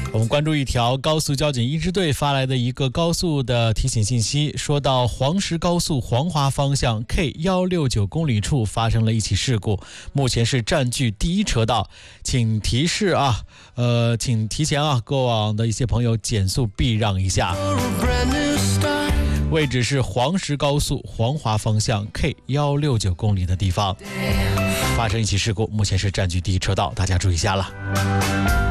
我们关注一条高速交警一支队发来的一个高速的提醒信息，说到黄石高速黄华方向 K169公里处发生了一起事故，目前是占据第一车道，请提示请提前过往的一些朋友减速避让一下。位置是黄石高速黄华方向 K169公里的地方发生一起事故，目前是占据第一车道，大家注意一下了。